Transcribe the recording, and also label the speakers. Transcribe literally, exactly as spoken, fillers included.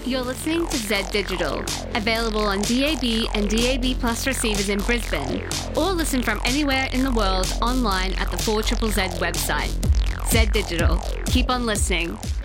Speaker 1: You're listening to Z Digital, available on D A B and D A B Plus receivers in Brisbane, or listen from anywhere in the world online at the four Z Z Z website. Z Digital. Keep on listening.